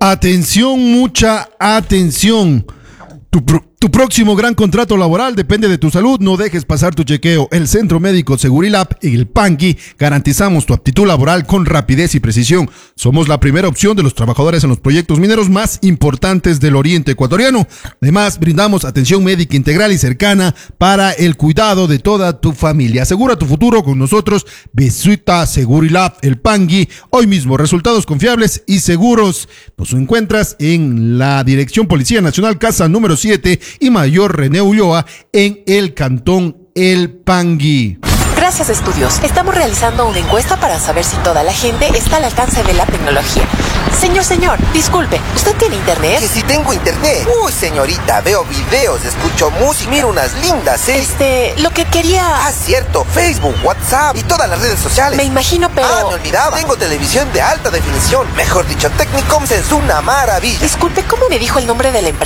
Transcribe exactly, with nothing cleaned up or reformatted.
Atención, mucha atención. Tu, pro- tu próximo gran contrato laboral depende de tu salud. No dejes pasar tu chequeo. El Centro Médico Segurilab y el Pangui garantizamos tu aptitud laboral con rapidez y precisión. Somos la primera opción de los trabajadores en los proyectos mineros más importantes del oriente ecuatoriano. Además, brindamos atención médica integral y cercana para el cuidado de toda tu familia. Asegura tu futuro con nosotros. Visita Segurilab, el Pangui hoy mismo. Resultados confiables y seguros. Nos encuentras en la Dirección Policía Nacional, casa número siete y Mayor René Ulloa, en el Cantón El Pangui. Gracias, estudios. Estamos realizando una encuesta para saber si toda la gente está al alcance de la tecnología. Señor, señor, disculpe, ¿usted tiene internet? Que si tengo internet. Uy, señorita, veo videos, escucho música, miro unas lindas series. Este, lo que quería... Ah, cierto, Facebook, WhatsApp y todas las redes sociales. Me imagino, pero... Ah, me olvidaba. Tengo televisión de alta definición. Mejor dicho, Technicoms es una maravilla. Disculpe, ¿cómo me dijo el nombre de la empresa?